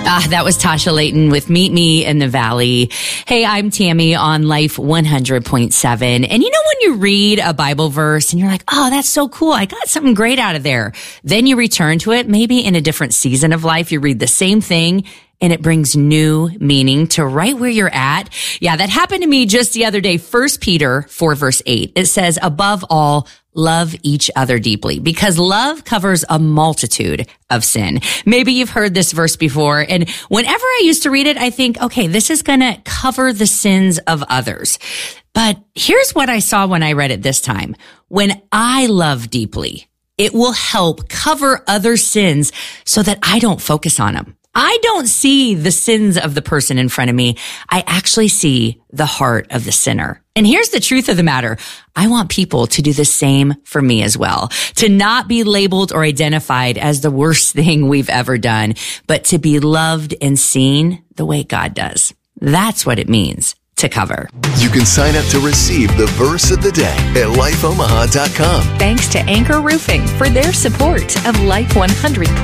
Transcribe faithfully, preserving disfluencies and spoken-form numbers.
Ah, that was Tasha Layton with Meet Me in the Valley. Hey, I'm Tammy on Life one hundred point seven. And you know when you read a Bible verse and you're like, oh, that's so cool. I got something great out of there. Then you return to it, maybe in a different season of life. You read the same thing and it brings new meaning to right where you're at. Yeah, that happened to me just the other day. First Peter four verse eight. It says, above all, love each other deeply, because love covers a multitude of sin. Maybe you've heard this verse before, and whenever I used to read it, I think, okay, this is going to cover the sins of others. But here's what I saw when I read it this time. When I love deeply, it will help cover other sins so that I don't focus on them. I don't see the sins of the person in front of me. I actually see the heart of the sinner. And here's the truth of the matter. I want people to do the same for me as well. To not be labeled or identified as the worst thing we've ever done, but to be loved and seen the way God does. That's what it means to cover. You can sign up to receive the verse of the day at life omaha dot com. Thanks to Anchor Roofing for their support of Life one hundred.